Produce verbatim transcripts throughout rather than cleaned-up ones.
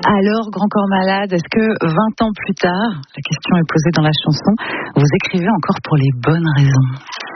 Alors, Grand Corps Malade, est-ce que vingt ans plus tard, la question est posée dans la chanson, vous écrivez encore pour les bonnes raisons?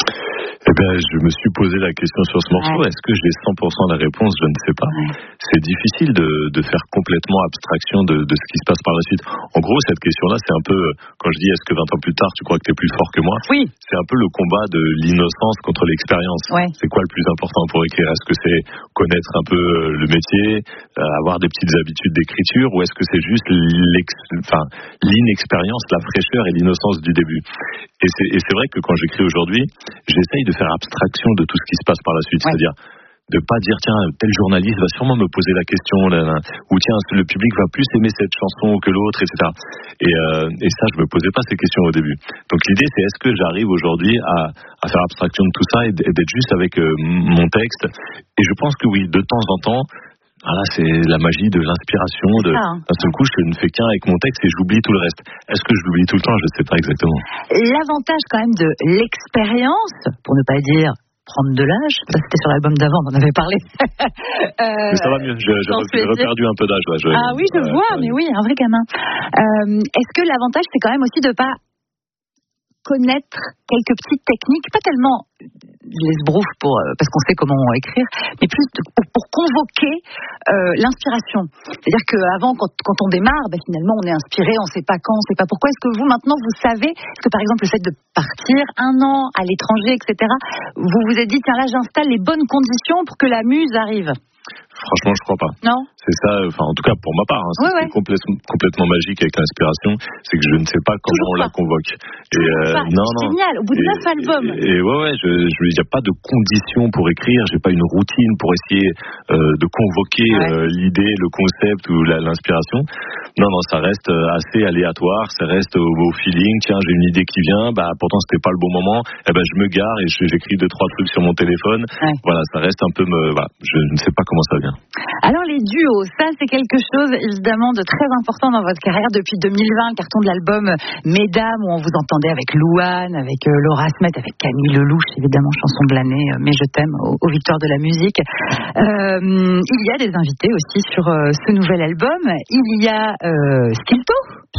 Eh bien, je me suis posé la question sur ce morceau. Ouais. Est-ce que j'ai cent pour cent la réponse? Je ne sais pas. Ouais. C'est difficile de, de faire complètement abstraction de, de ce qui se passe par la suite. En gros, cette question-là, c'est un peu, quand je dis est-ce que vingt ans plus tard, tu crois que tu es plus fort que moi? Oui. C'est un peu le combat de l'innocence contre l'expérience. Ouais. C'est quoi le plus important pour écrire? Est-ce que c'est connaître un peu le métier, avoir des petites habitudes d'écriture, ou est-ce que c'est juste enfin, l'inexpérience, la fraîcheur et l'innocence du début? Et c'est, et c'est vrai que quand j'écris aujourd'hui, j'essaye de faire abstraction de tout ce qui se passe par la suite. Ouais. C'est-à-dire de pas dire tiens, tel journaliste va sûrement me poser la question là, là, ou tiens, le public va plus aimer cette chanson que l'autre, et cetera. Et, euh, et ça, je me posais pas ces questions au début. Donc l'idée, c'est est-ce que j'arrive aujourd'hui à, à faire abstraction de tout ça et d'être juste avec euh, mon texte? Et je pense que oui, de temps en temps. Voilà, c'est la magie de l'inspiration. De, ah. D'un seul coup, je ne fais qu'un avec mon texte et j'oublie tout le reste. Est-ce que je l'oublie tout le temps? Je ne sais pas exactement. L'avantage quand même de l'expérience, pour ne pas dire prendre de l'âge, ça c'était sur l'album d'avant, on en avait parlé. euh, mais ça va mieux, j'ai, j'ai reperdu un peu d'âge. Là. Je, ah oui, je euh, vois, mais oui, un vrai gamin. Euh, est-ce que l'avantage, c'est quand même aussi de ne pas connaître quelques petites techniques, pas tellement l'esbrouf pour parce qu'on sait comment écrire, mais plus de, pour, pour convoquer euh, l'inspiration. C'est-à-dire qu'avant, quand, quand on démarre, ben finalement, on est inspiré, on ne sait pas quand, on ne sait pas pourquoi. Est-ce que vous, maintenant, vous savez, est-ce que par exemple, le fait de partir un an à l'étranger, et cetera, vous vous êtes dit, tiens là, j'installe les bonnes conditions pour que la muse arrive? Franchement, je crois pas. Non. C'est ça, enfin, en tout cas pour ma part, hein, c'est ouais, ouais. complètement, complètement magique avec l'inspiration, c'est que je ne sais pas comment Toujours on pas. la convoque. Et euh, non, non. Génial. Au bout de neuf albums. Et, et ouais, ouais, je, je, il n'y a pas de conditions pour écrire. J'ai pas une routine pour essayer euh, de convoquer ouais. euh, l'idée, le concept ou la, l'inspiration. Non, non, ça reste assez aléatoire. Ça reste au, au feeling. Tiens, j'ai une idée qui vient. Bah, pourtant c'était pas le bon moment. Eh ben, je me gare et je, j'écris deux trois trucs sur mon téléphone. Ouais. Voilà, ça reste un peu me. Voilà, je ne sais pas comment ça vient. Alors les duos, ça c'est quelque chose évidemment de très important dans votre carrière depuis deux mille vingt, le carton de l'album Mesdames où on vous entendait avec Louane, avec euh, Laura Smet, avec Camille Lelouch évidemment, chanson de l'année, euh, Mais je t'aime aux, aux victoires de la musique. Euh, il y a des invités aussi sur euh, ce nouvel album. Il y a euh, Stilto.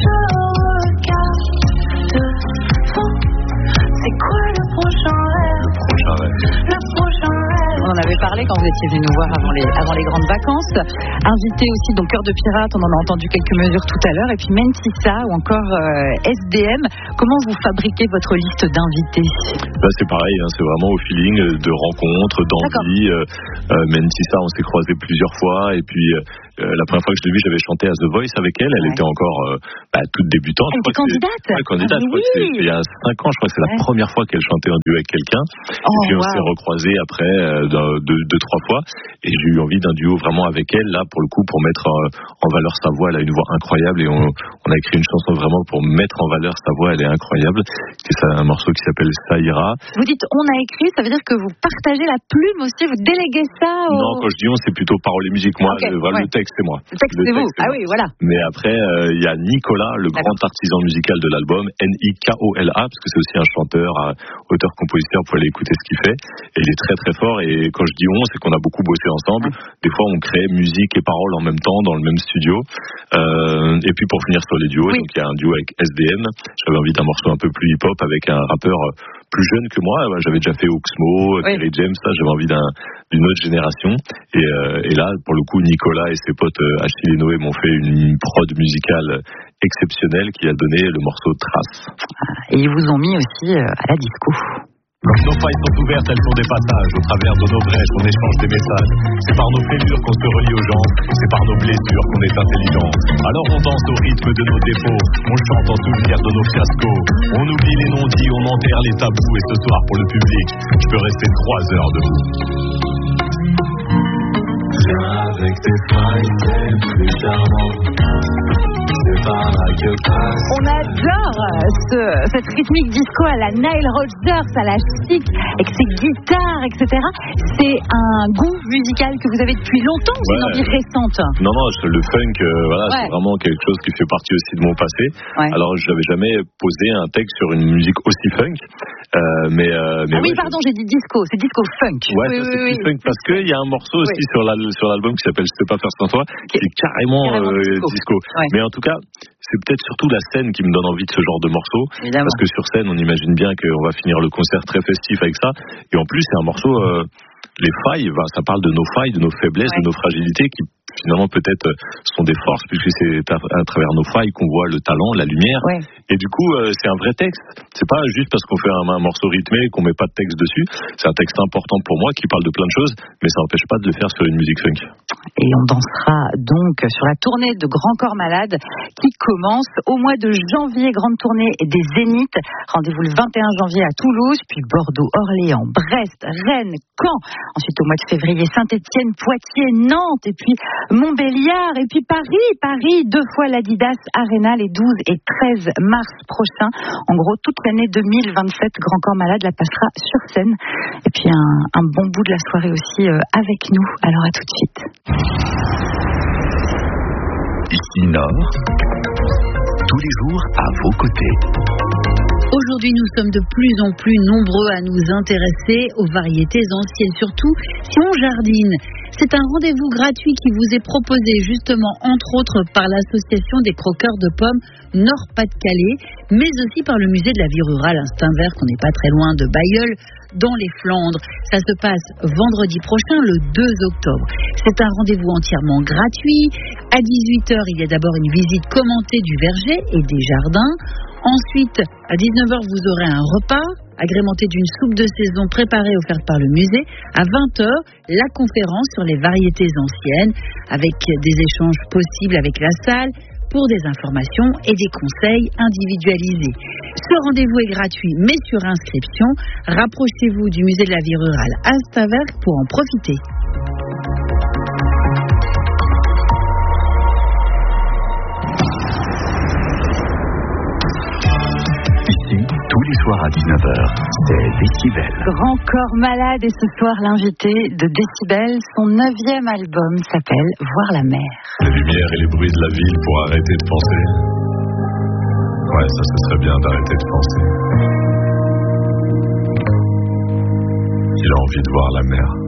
C'est quoi le prochain rêve? Le prochain rêve. Le prochain rêve. On en avait parlé quand vous étiez venu nous voir avant les, avant les grandes vacances. Invité aussi, donc Cœur de Pirate, on en a entendu quelques mesures tout à l'heure. Et puis Mentissa ou encore euh, S D M. Comment vous fabriquez votre liste d'invités? Bah, c'est pareil, hein, c'est vraiment au feeling de rencontres, d'envie. Euh, euh, Mentissa, on s'est croisés plusieurs fois. Et puis euh, la première fois que je l'ai vue, j'avais chanté à The Voice avec elle. Elle ouais. était encore euh, bah, toute débutante. Elle était candidate. Ouais, candidate. Ah, je crois oui. que c'est, il y a cinq ans, je crois que c'est ouais. la première fois qu'elle chantait en duo avec quelqu'un. Oh, et puis on wow. s'est recroisés après euh, deux, deux, trois fois. Et j'ai eu envie d'un duo vraiment avec elle, là, pour le coup, pour mettre euh, en valeur sa voix. Elle a une voix incroyable et on, on a écrit une chanson vraiment pour mettre en valeur sa voix. Elle est incroyable. C'est un morceau qui s'appelle Ça ira. Vous dites on a écrit, ça veut dire que vous partagez la plume aussi, vous déléguez ça au... Non, quand je dis on, c'est plutôt parole et musique. Moi, okay. je, voilà, ouais. le texte, c'est moi. Le texte, le c'est texte, vous. C'est ah moi. Oui, voilà. Mais après, il euh, y a Nicolas, le D'accord. grand artisan musical de l'album, N I K O L A, parce que c'est aussi un chanteur, euh, auteur-compositeur, vous pouvez aller écouter ce qu'il fait. Et il est très très fort. Et quand je dis on, c'est qu'on a beaucoup bossé ensemble. Ouais. Des fois, on crée musique et paroles en même temps dans le même studio. Euh, et puis pour finir sur les duos, oui. donc il y a un duo avec S D M. J'avais envie d'un morceau un peu plus hip-hop avec un rappeur plus jeune que moi. J'avais déjà fait Oxmo, oui. Kerry James, ça. J'avais envie d'un, d'une autre génération. Et, euh, et là, pour le coup, Nicolas et ses potes euh, Achille et Noé m'ont fait une prod musicale exceptionnelle qui a donné le morceau Trace. Et ils vous ont mis aussi euh, à la disco. Quand nos failles sont ouvertes, elles sont des passages. Au travers de nos brèches, on échange des messages. C'est par nos fêlures qu'on se relie aux gens. C'est par nos blessures qu'on est intelligent. Alors on danse au rythme de nos défauts. On chante en souvenir de nos fiascos. On oublie les non-dits, on enterre les tabous. Et ce soir, pour le public, je peux rester trois heures debout. Viens avec tes failles, c'est plus charmant. C'est par la On adore ce, cette rythmique disco à la Nile Rodgers, à la Chic, avec ses guitares, et cetera. C'est un goût musical que vous avez depuis longtemps ou c'est une envie récente? Non, non, le funk, euh, voilà, ouais. c'est vraiment quelque chose qui fait partie aussi de mon passé. Ouais. Alors, je n'avais jamais posé un texte sur une musique aussi funk. Euh, mais, euh, mais ah oui, ouais, pardon, je... j'ai dit disco, c'est disco funk. Ouais, oui, ça, oui, c'est oui, plus funk parce qu'il y a un morceau aussi oui. sur, la, sur l'album qui s'appelle Je sais pas faire sans toi, qui est carrément, carrément euh, disco. disco. Ouais. Mais en tout cas, c'est peut-être surtout la scène qui me donne envie de ce genre de morceau. Évidemment. Parce que sur scène, on imagine bien qu'on va finir le concert très festif avec ça. Et en plus, c'est un morceau, euh, les failles, bah, ça parle de nos failles, de nos faiblesses, ouais. de nos fragilités qui finalement peut-être sont des forces puisque c'est à, à travers nos failles qu'on voit le talent, la lumière. Ouais. Et du coup, euh, c'est un vrai texte. C'est pas juste parce qu'on fait un, un morceau rythmé qu'on met pas de texte dessus. C'est un texte important pour moi qui parle de plein de choses, mais ça n'empêche pas de le faire sur une musique funk. Et on dansera donc sur la tournée de Grand Corps Malade qui commence au mois de janvier, grande tournée des Zéniths. Rendez-vous le vingt et un janvier à Toulouse, puis Bordeaux, Orléans, Brest, Rennes, Caen. Ensuite au mois de février, Saint-Étienne, Poitiers, Nantes, et puis Montbéliard, et puis Paris. Paris, deux fois l'Adidas Arena les douze et treize mars prochains. En gros, toute l'année deux mille vingt-sept, Grand Corps Malade la passera sur scène. Et puis un, un bon bout de la soirée aussi euh, avec nous. Alors à tout de suite. Ici Nord, tous les jours à vos côtés. Aujourd'hui, nous sommes de plus en plus nombreux à nous intéresser aux variétés anciennes, surtout si on jardine. C'est un rendez-vous gratuit qui vous est proposé justement, entre autres, par l'association des croqueurs de pommes Nord-Pas-de-Calais, mais aussi par le musée de la vie rurale Instinct Vert, qu'on n'est pas très loin de Bailleul, dans les Flandres. Ça se passe vendredi prochain, le deux octobre. C'est un rendez-vous entièrement gratuit. À dix-huit heures, il y a d'abord une visite commentée du verger et des jardins. Ensuite, à dix-neuf heures, vous aurez un repas agrémenté d'une soupe de saison préparée offerte par le musée. À vingt heures, la conférence sur les variétés anciennes avec des échanges possibles avec la salle pour des informations et des conseils individualisés. Ce rendez-vous est gratuit mais sur inscription. Rapprochez-vous du musée de la vie rurale Instinct Vert pour en profiter. Tous les soirs à dix-neuf heures, c'est Décibel. Grand Corps Malade et ce soir l'invité de Décibel, son neuvième album s'appelle Voir la mer. Les lumières et les bruits de la ville pour arrêter de penser. Ouais, ça, ce serait bien d'arrêter de penser. Il a envie de voir la mer.